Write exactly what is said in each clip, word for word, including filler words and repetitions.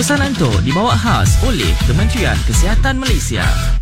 Pesanan Tok dibawa khas oleh Kementerian Kesihatan Malaysia.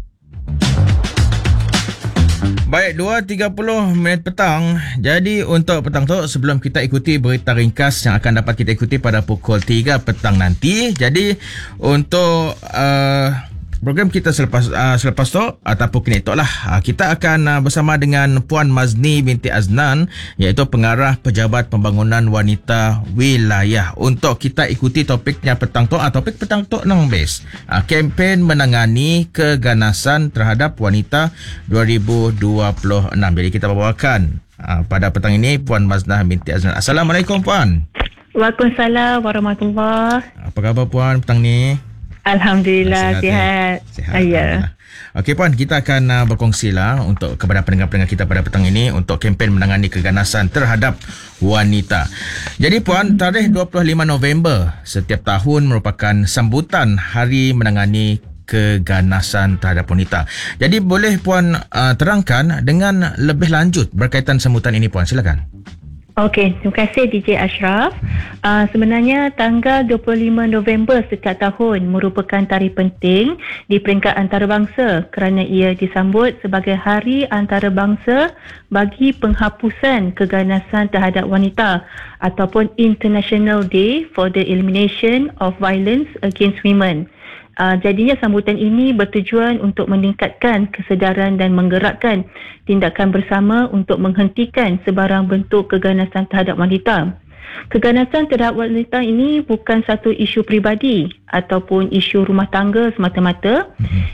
Baik, dua tiga puluh minit petang. Jadi untuk petang tu, sebelum kita ikuti berita ringkas yang akan dapat kita ikuti pada pukul tiga petang nanti. Jadi untuk uh, program kita selepas uh, selepas tu ataupun kini tu lah, uh, kita akan uh, bersama dengan Puan Mazni binti Aznan, iaitu pengarah Pejabat Pembangunan Wanita Wilayah, untuk kita ikuti topiknya petang tu. Uh, topik petang tu nang best, uh, kempen menangani keganasan terhadap wanita dua ribu dua puluh enam. Jadi kita bawakan uh, pada petang ini Puan Maznah binti Aznan. Assalamualaikum Puan. Waalaikumsalam warahmatullahi. Apa khabar Puan petang ni? Alhamdulillah sihat. Sihat. Ya. Okey Puan, kita akan uh, berkongsilah untuk kepada pendengar-pendengar kita pada petang ini untuk kempen menangani keganasan terhadap wanita. Jadi Puan, tarikh dua puluh lima November setiap tahun merupakan sambutan Hari Menangani Keganasan terhadap wanita. Jadi boleh Puan uh, terangkan dengan lebih lanjut berkaitan sambutan ini Puan, silakan. Okey, terima kasih D J Ashraf. Uh, sebenarnya tanggal dua puluh lima November setiap tahun merupakan tarikh penting di peringkat antarabangsa kerana ia disambut sebagai Hari Antarabangsa bagi penghapusan keganasan terhadap wanita ataupun International Day for the Elimination of Violence Against Women. Uh, jadinya sambutan ini bertujuan untuk meningkatkan kesedaran dan menggerakkan tindakan bersama untuk menghentikan sebarang bentuk keganasan terhadap wanita. Keganasan terhadap wanita ini bukan satu isu peribadi ataupun isu rumah tangga semata-mata.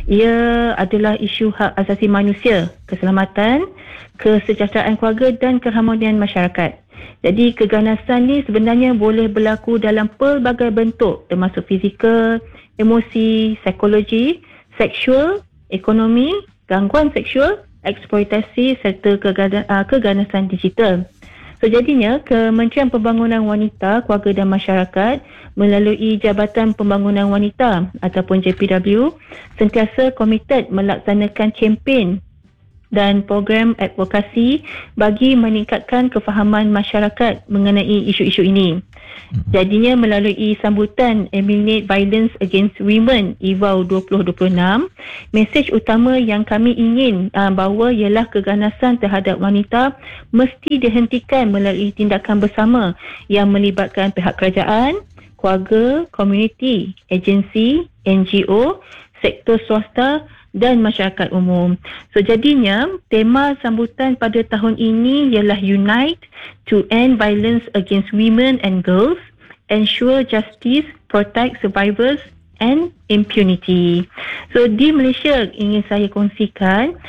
Ia adalah isu hak asasi manusia, keselamatan, kesejahteraan keluarga dan keharmonian masyarakat. Jadi keganasan ni sebenarnya boleh berlaku dalam pelbagai bentuk, termasuk fizikal, emosi, psikologi, seksual, ekonomi, gangguan seksual, eksploitasi serta keganasan digital. So jadinya Kementerian Pembangunan Wanita, Keluarga dan Masyarakat melalui Jabatan Pembangunan Wanita ataupun J P W sentiasa komited melaksanakan kempen dan program advokasi bagi meningkatkan kefahaman masyarakat mengenai isu-isu ini. Jadinya melalui sambutan Eliminate Violence Against Women E V A W dua ribu dua puluh enam, mesej utama yang kami ingin uh, bawa ialah keganasan terhadap wanita mesti dihentikan melalui tindakan bersama yang melibatkan pihak kerajaan, keluarga, komuniti, agensi, N G O, sektor swasta dan masyarakat umum. So jadinya tema sambutan pada tahun ini ialah Unite to End Violence Against Women and Girls, Ensure Justice, Protect Survivors and Impunity. So di Malaysia ingin saya kongsikan